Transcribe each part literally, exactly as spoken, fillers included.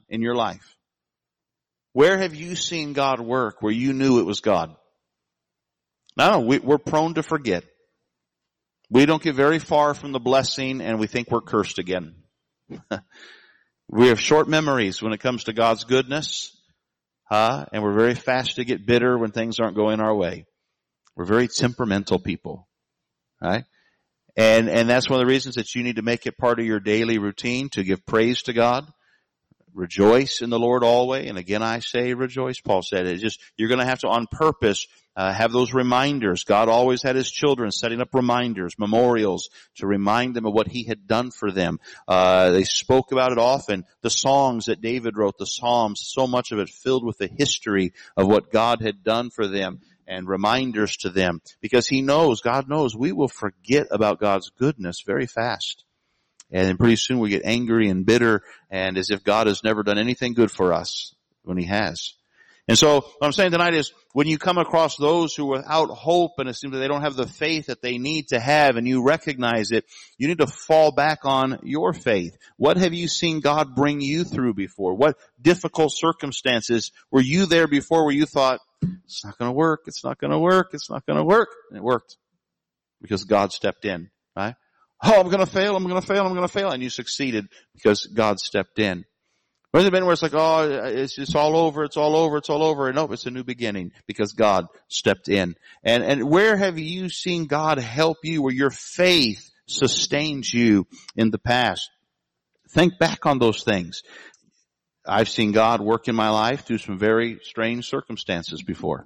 in your life? Where have you seen God work where you knew it was God? No, we, we're prone to forget. We don't get very far from the blessing and we think we're cursed again. We have short memories when it comes to God's goodness, huh? And we're very fast to get bitter when things aren't going our way. We're very temperamental people, right? And, and that's one of the reasons that you need to make it part of your daily routine to give praise to God. Rejoice in the Lord always. And again, I say rejoice. Paul said it. It's just, you're going to have to on purpose, uh, have those reminders. God always had His children setting up reminders, memorials to remind them of what He had done for them. Uh, they spoke about it often. The songs that David wrote, the Psalms, so much of it filled with the history of what God had done for them and reminders to them, because He knows, God knows, we will forget about God's goodness very fast. And then pretty soon we get angry and bitter and as if God has never done anything good for us when He has. And so what I'm saying tonight is when you come across those who are without hope and it seems that they don't have the faith that they need to have and you recognize it, you need to fall back on your faith. What have you seen God bring you through before? What difficult circumstances were you there before where you thought, it's not going to work, it's not going to work, it's not going to work? And it worked because God stepped in, right? Oh, I'm going to fail, I'm going to fail, I'm going to fail. And you succeeded because God stepped in. Where's it been where it's like, oh, it's it's all over, it's all over, it's all over. And no, it's a new beginning because God stepped in. And, and where have you seen God help you where your faith sustains you in the past? Think back on those things. I've seen God work in my life through some very strange circumstances before.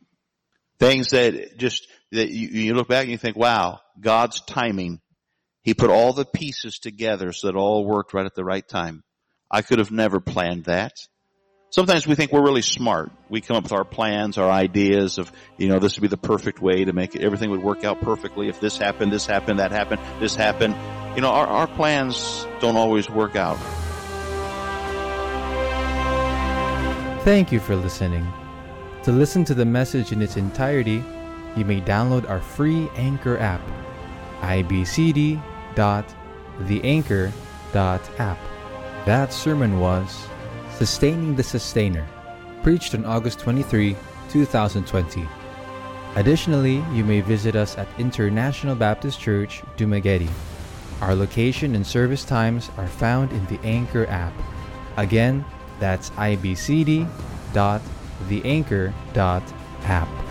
Things that just, that you, you look back and you think, wow, God's timing. He put all the pieces together so that it all worked right at the right time. I could have never planned that. Sometimes we think we're really smart. We come up with our plans, our ideas of, you know, this would be the perfect way to make it, everything would work out perfectly. If this happened, this happened, that happened, this happened. You know, our, our plans don't always work out. Thank you for listening. To listen to the message in its entirety, you may download our free Anchor app, i b c d dot the anchor dot app. That sermon was Sustaining the Sustainer, preached on August twenty-third, twenty twenty. Additionally, you may visit us at International Baptist Church, Dumaguete. Our location and service times are found in the Anchor app. Again, that's i b c d dot the anchor dot app.